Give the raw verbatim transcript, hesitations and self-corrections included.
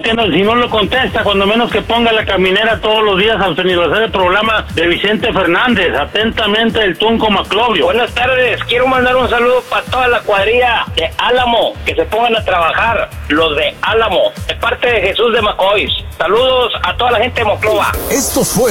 que no, si no lo contesta, cuando menos que ponga la caminera todos los días al aniversario del programa de Vicente Fernández. Atentamente, el Tunco Maclovio. Buenas tardes, quiero mandar un saludo para toda la cuadrilla de Álamo, que se pongan a trabajar, los de Álamo, de parte de Jesús de Macois. Saludos a toda la gente de Moclova. Esto fue